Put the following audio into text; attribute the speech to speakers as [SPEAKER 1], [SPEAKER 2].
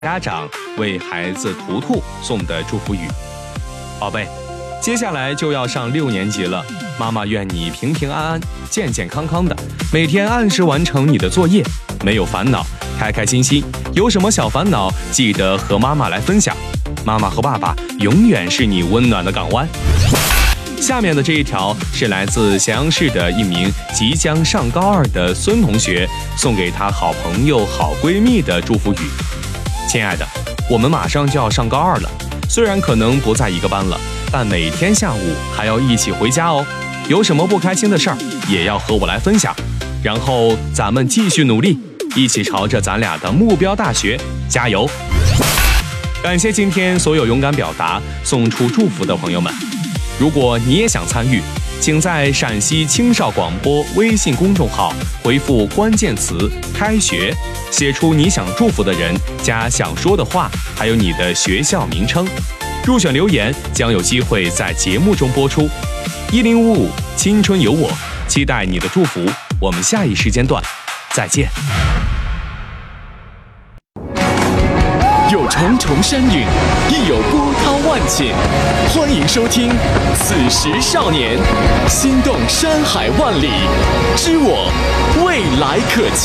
[SPEAKER 1] 家长为孩子图图送的祝福语。宝贝，接下来就要上6年级了，妈妈愿你平平安安、健健康康的，每天按时完成你的作业，没有烦恼，开开心心。有什么小烦恼，记得和妈妈来分享。妈妈和爸爸永远是你温暖的港湾。下面的这一条是来自咸阳市的一名即将上高2的孙同学送给他好朋友、好闺蜜的祝福语。亲爱的，我们马上就要上高2了，虽然可能不在一个班了，但每天下午还要一起回家哦。有什么不开心的事儿，也要和我来分享。然后咱们继续努力，一起朝着咱俩的目标大学加油。感谢今天所有勇敢表达、送出祝福的朋友们。如果你也想参与，请在陕西青少广播微信公众号回复关键词开学，写出你想祝福的人加想说的话，还有你的学校名称。入选留言将有机会在节目中播出。1055青春有我，期待你的祝福，我们下一时间段再见。
[SPEAKER 2] 有重重山岭，亦有波涛万顷。欢迎收听《此时少年》，心动山海万里，知我未来可期。